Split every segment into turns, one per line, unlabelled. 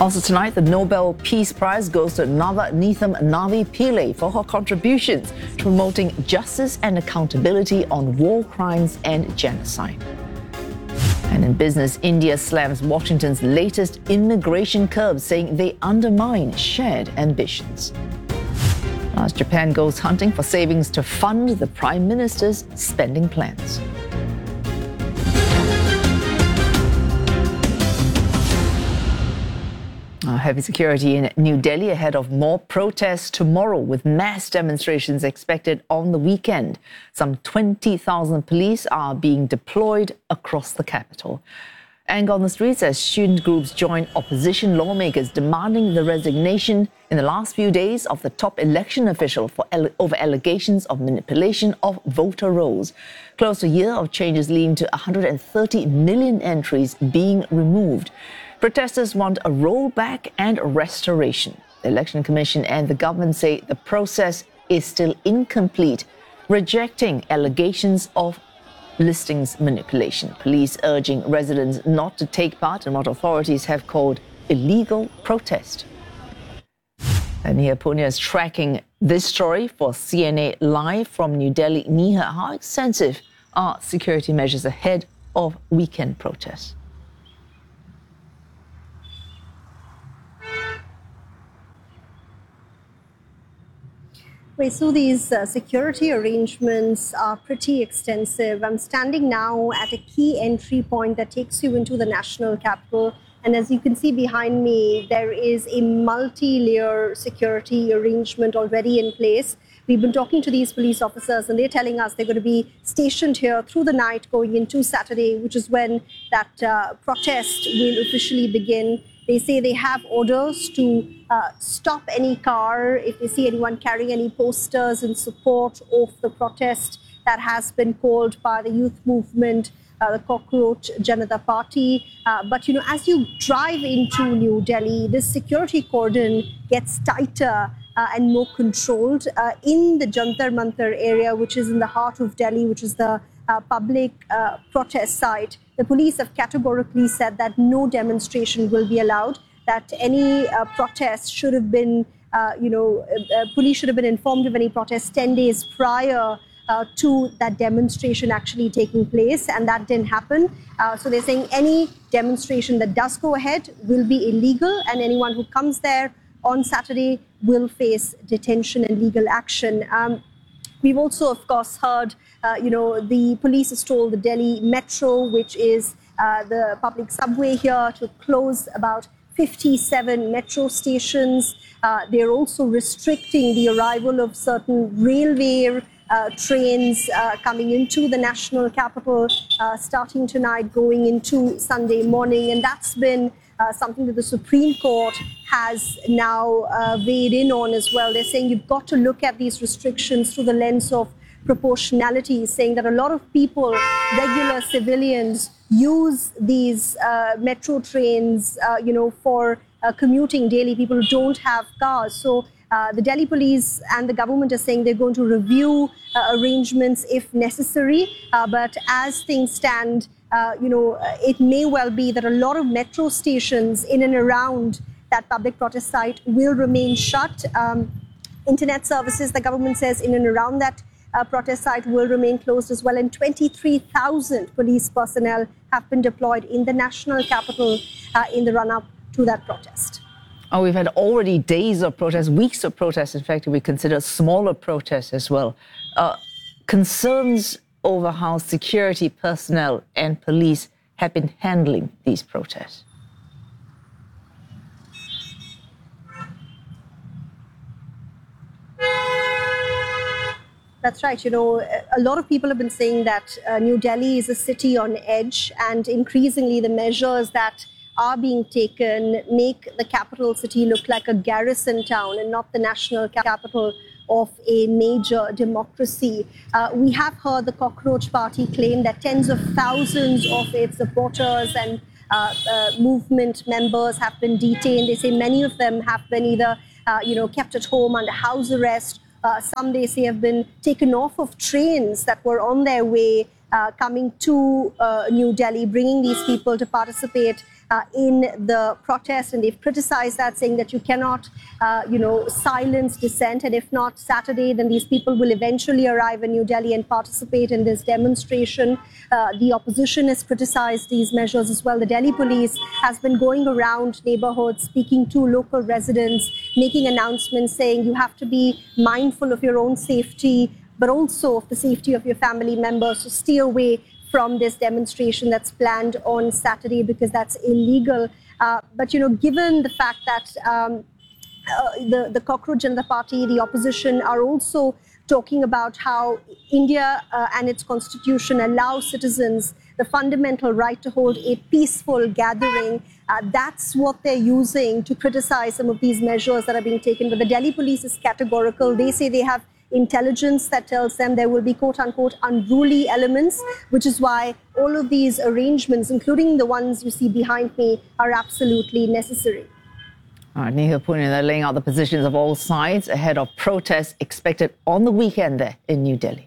Also tonight, the Nobel Peace Prize goes to Navaneetham Navi Pillai for her contributions to promoting justice and accountability on war crimes and genocide. And in business, India slams Washington's latest immigration curbs, saying they undermine shared ambitions. As Japan goes hunting for savings to fund the Prime Minister's spending plans. Heavy security in New Delhi ahead of more protests tomorrow, with mass demonstrations expected on the weekend. Some 20,000 police are being deployed across the capital. Anger on the streets as student groups join opposition lawmakers demanding the resignation in the last few days of the top election official over allegations of manipulation of voter rolls. Close to a year of changes leading to 130 million entries being removed. Protesters want a rollback and restoration. The Election Commission and the government say the process is still incomplete, rejecting allegations of listings manipulation. Police urging residents not to take part in what authorities have called illegal protest. And here Punya is tracking this story for CNA Live from New Delhi. Neha, how extensive are security measures ahead of weekend protests?
So these security arrangements are pretty extensive. I'm standing now at a key entry point that takes you into the national capital. And as you can see behind me, there is a multi-layer security arrangement already in place. We've been talking to these police officers and they're telling us they're going to be stationed here through the night going into Saturday, which is when that protest will officially begin. They say they have orders to stop any car if they see anyone carrying any posters in support of the protest that has been called by the youth movement, the Cockroach Janata Party. But, you know, as you drive into New Delhi, this security cordon gets tighter and more controlled. In the Jantar Mantar area, which is in the heart of Delhi, which is the public protest site, the police have categorically said that no demonstration will be allowed, that any protest should have been, police should have been informed of any protest 10 days prior to that demonstration actually taking place, and that didn't happen. So they're saying any demonstration that does go ahead will be illegal, and anyone who comes there on Saturday will face detention and legal action. We've also, of course, heard, the police has told the Delhi Metro, which is the public subway here, to close about 57 metro stations. They're also restricting the arrival of certain railway trains coming into the national capital, starting tonight, going into Sunday morning. And that's been something that the Supreme Court has now weighed in on as well. They're saying you've got to look at these restrictions through the lens of proportionality, saying that a lot of people, regular civilians, use these metro trains, for commuting daily, people who don't have cars. So the Delhi police and the government are saying they're going to review arrangements if necessary. But as things stand, it may well be that a lot of metro stations in and around that public protest site will remain shut. Internet services, the government says, in and around that protest site will remain closed as well. And 23,000 police personnel have been deployed in the national capital in the run-up to that protest.
Oh, we've had already days of protests, weeks of protests. In fact, we consider smaller protests as well. Concerns over how security personnel and police have been handling these protests.
That's right. A lot of people have been saying that New Delhi is a city on edge, and increasingly the measures that are being taken make the capital city look like a garrison town and not the national capital of a major democracy. We have heard the Cockroach Party claim that tens of thousands of its supporters and movement members have been detained. They say many of them have been either kept at home under house arrest. Some, they say, have been taken off of trains that were on their way coming to New Delhi, bringing these people to participate in the protest, and they've criticized that, saying that you cannot, silence dissent. And if not Saturday, then these people will eventually arrive in New Delhi and participate in this demonstration. The opposition has criticized these measures as well. The Delhi police has been going around neighborhoods, speaking to local residents, making announcements saying you have to be mindful of your own safety, but also of the safety of your family members. So stay away from this demonstration that's planned on Saturday because that's illegal. But, given the fact that the Cockroach Janata Party, the opposition, are also talking about how India and its constitution allow citizens the fundamental right to hold a peaceful gathering, that's what they're using to criticize some of these measures that are being taken. But the Delhi police is categorical. They say they have intelligence that tells them there will be quote-unquote unruly elements, which is why all of these arrangements, including the ones you see behind me, are absolutely necessary.
All right, Nihal Pune, they're laying out the positions of all sides ahead of protests expected on the weekend there in New Delhi.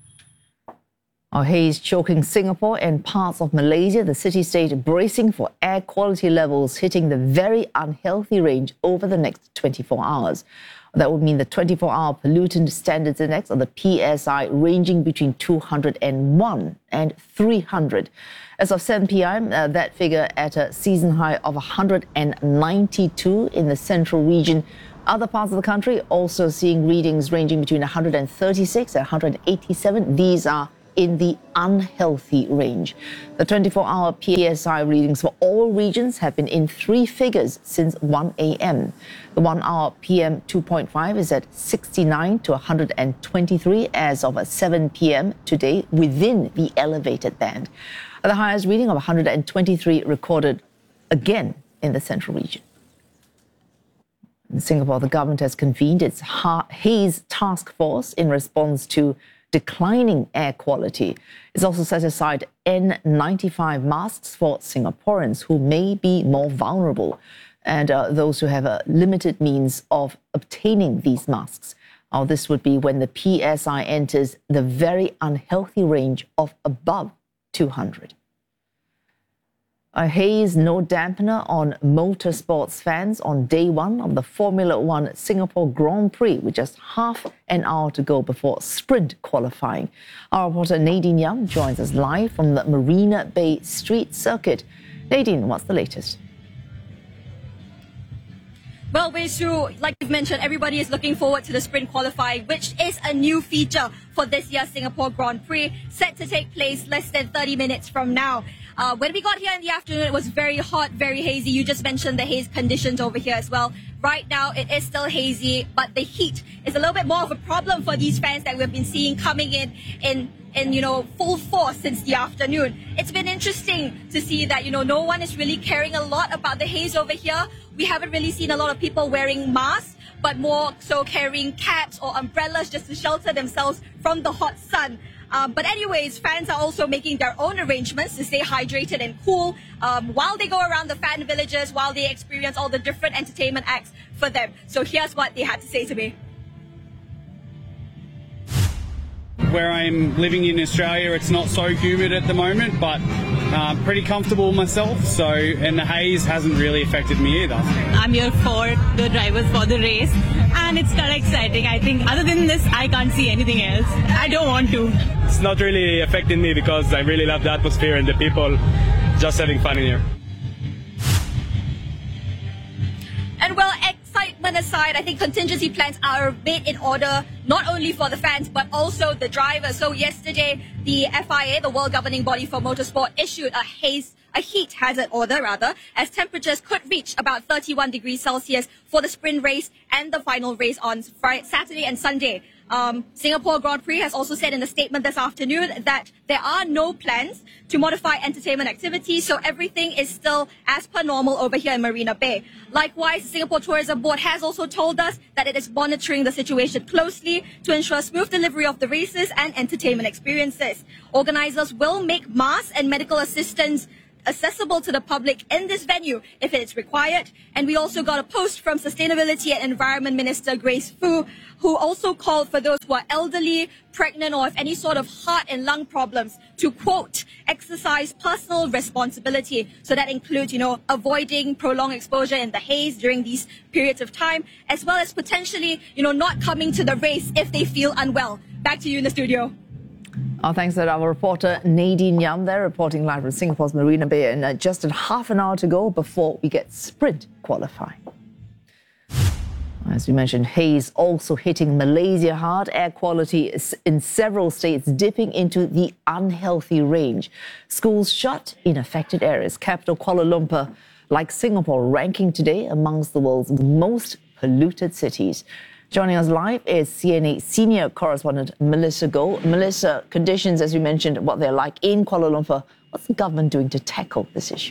Our haze choking Singapore and parts of Malaysia, the city-state bracing for air quality levels hitting the very unhealthy range over the next 24 hours. That would mean the 24-hour pollutant standards index, or the PSI, ranging between 201 and 300. As of 7 p.m., that figure at a season high of 192 in the central region. Other parts of the country also seeing readings ranging between 136 and 187. These are in the unhealthy range. The 24-hour PSI readings for all regions have been in three figures since 1 a.m. The 1-hour PM 2.5 is at 69 to 123 as of 7 p.m. today, within the elevated band. The highest reading of 123 recorded again in the central region. In Singapore, the government has convened its haze task force in response to declining air quality. It's also set aside N95 masks for Singaporeans who may be more vulnerable and those who have a limited means of obtaining these masks. Now, this would be when the PSI enters the very unhealthy range of above 200. A haze no dampener on motorsports fans on day one of the Formula One Singapore Grand Prix, with just half an hour to go before sprint qualifying. Our reporter Nadine Young joins us live from the Marina Bay Street Circuit. Nadine, what's the latest?
Well, Wei Shu, like you've mentioned, everybody is looking forward to the sprint qualifying, which is a new feature for this year's Singapore Grand Prix, set to take place less than 30 minutes from now. When we got here in the afternoon, it was very hot, very hazy. You just mentioned the haze conditions over here as well. Right now, it is still hazy, but the heat is a little bit more of a problem for these fans that we've been seeing coming in full force since the afternoon. It's been interesting to see that, no one is really caring a lot about the haze over here. We haven't really seen a lot of people wearing masks, but more so carrying caps or umbrellas just to shelter themselves from the hot sun. But anyways, fans are also making their own arrangements to stay hydrated and cool while they go around the fan villages, while they experience all the different entertainment acts for them. So here's what they had to say to me.
Where I'm living in Australia, it's not so humid at the moment, but pretty comfortable myself. And the haze hasn't really affected me either.
I'm here for the drivers for the race, and it's kind of exciting. I think other than this, I can't see anything else. I don't want to.
It's not really affecting me because I really love the atmosphere and the people just having fun in here.
And well, excitement aside, I think contingency plans are made in order not only for the fans but also the drivers. So yesterday, the FIA, the World Governing Body for Motorsport, issued a heat hazard order, as temperatures could reach about 31 degrees Celsius for the sprint race and the final race on Saturday and Sunday. Singapore Grand Prix has also said in a statement this afternoon that there are no plans to modify entertainment activities, so everything is still as per normal over here in Marina Bay. Likewise, the Singapore Tourism Board has also told us that it is monitoring the situation closely to ensure smooth delivery of the races and entertainment experiences. Organisers will make masks and medical assistance accessible to the public in this venue if it's required. And we also got a post from Sustainability and Environment Minister Grace Fu, who also called for those who are elderly, pregnant, or have any sort of heart and lung problems to, quote, exercise personal responsibility. So that includes, avoiding prolonged exposure in the haze during these periods of time, as well as potentially, not coming to the race if they feel unwell. Back to you in the studio.
Our thanks to our reporter Nadine Yam there, reporting live from Singapore's Marina Bay, and just in half an hour to go before we get sprint qualifying. As we mentioned, haze also hitting Malaysia hard. Air quality is in several states dipping into the unhealthy range. Schools shut in affected areas. Capital Kuala Lumpur, like Singapore, ranking today amongst the world's most polluted cities. Joining us live is CNA senior correspondent Melissa Goh. Melissa, conditions, as we mentioned, what they're like in Kuala Lumpur. What's the government doing to tackle this issue?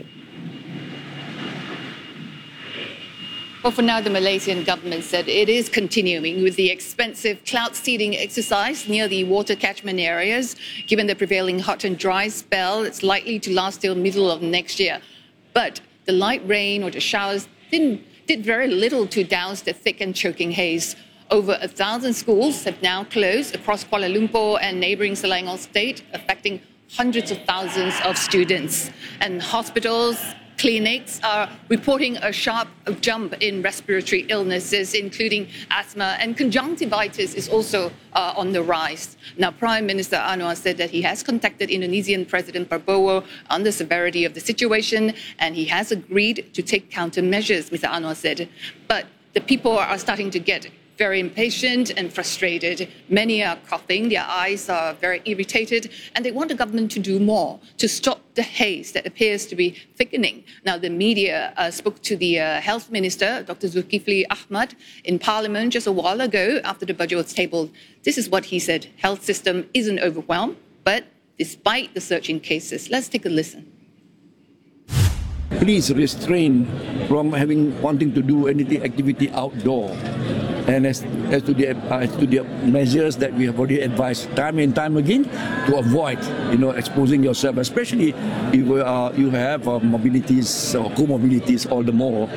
Well, for now, the Malaysian government said it is continuing with the expensive cloud seeding exercise near the water catchment areas. Given the prevailing hot and dry spell, it's likely to last till middle of next year. But the light rain or the showers did very little to douse the thick and choking haze. Over 1,000 schools have now closed across Kuala Lumpur and neighbouring Selangor State, affecting hundreds of thousands of students. And hospitals, clinics are reporting a sharp jump in respiratory illnesses, including asthma, and conjunctivitis is also on the rise. Now, Prime Minister Anwar said that he has contacted Indonesian President Prabowo on the severity of the situation, and he has agreed to take countermeasures, Mr. Anwar said. But the people are starting to get very impatient and frustrated. Many are coughing, their eyes are very irritated, and they want the government to do more to stop the haze that appears to be thickening. Now, the media spoke to the Health Minister, Dr. Zulkifli Ahmad, in Parliament just a while ago after the budget was tabled. This is what he said. Health system isn't overwhelmed, but despite the surge in cases. Let's take a listen.
Please restrain from wanting to do any activity outdoor. And as to the measures that we have already advised time and time again to avoid, exposing yourself, especially if you have mobilities or comorbidities, all the more.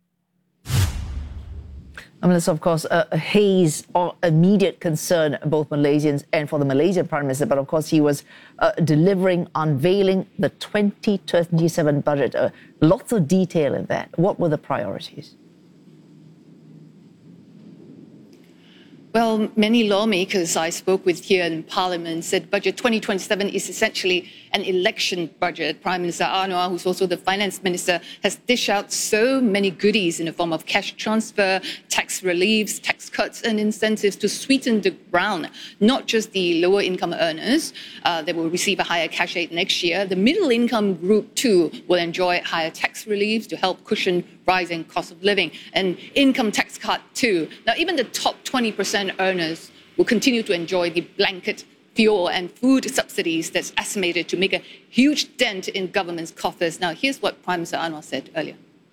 Melissa, of course, a haze of immediate concern, both Malaysians and for the Malaysian Prime Minister. But of course, he was unveiling the 2027 budget. Lots of detail in that. What were the priorities?
Well, many lawmakers I spoke with here in Parliament said Budget 2027 is essentially an election budget. Prime Minister Anwar, who's also the Finance Minister, has dished out so many goodies in the form of cash transfer, tax reliefs, tax cuts and incentives to sweeten the ground. Not just the lower income earners that will receive a higher cash aid next year. The middle income group too will enjoy higher tax reliefs to help cushion rising cost of living, and income tax cut too. Now, even the top 20% earners will continue to enjoy the blanket fuel and food subsidies that's estimated to make a huge dent in government's coffers. Now, here's what Prime Minister Anwar said earlier.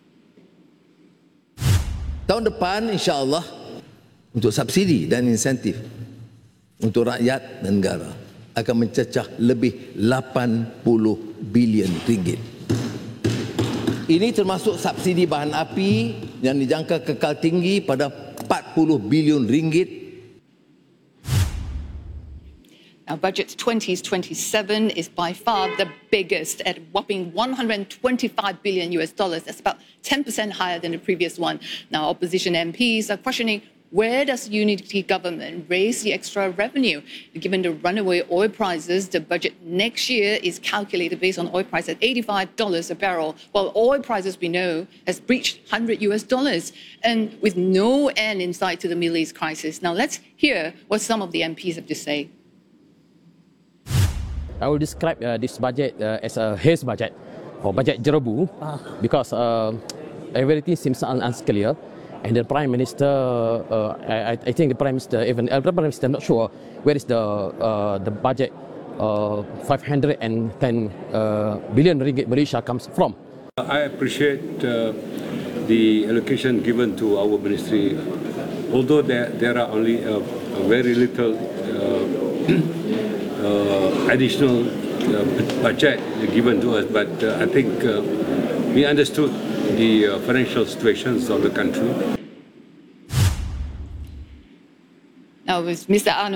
Tahun depan, insyaAllah, untuk subsidi dan insentif untuk rakyat dan negara akan mencecah lebih 80 bilion ringgit. Ini termasuk subsidi bahan api yang dijangka kekal tinggi pada 40 bilion ringgit.
Now, Budget 2027 is by far the biggest at whopping $125 billion. That's about 10% higher than the previous one. Now, opposition MPs are questioning, where does unity government raise the extra revenue? Given the runaway oil prices, the budget next year is calculated based on oil price at $85 a barrel, while oil prices, we know, has breached $100, and with no end in sight to the Middle East crisis. Now, let's hear what some of the MPs have to say.
I will describe this budget as a haze budget or budget jerobu because everything seems unclear. And the Prime Minister, I think the Prime Minister, even the Prime Minister, not sure where is the budget 510 billion ringgit Malaysia comes from.
I appreciate the allocation given to our ministry, although there are only very little additional budget given to us, but I think we understood the financial situations of the country.
Now, with Mr. Arnold